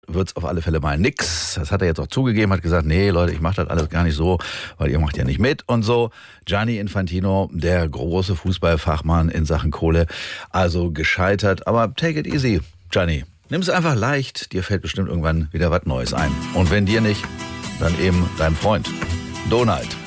wird's auf alle Fälle mal nix. Das hat er jetzt auch zugegeben, hat gesagt, nee Leute, ich mache das alles gar nicht so, weil ihr macht ja nicht mit und so. Gianni Infantino, der große Fußballfachmann in Sachen Kohle, also gescheitert. Aber take it easy, Gianni. Nimm es einfach leicht, dir fällt bestimmt irgendwann wieder was Neues ein. Und wenn dir nicht, dann eben deinem Freund Donald.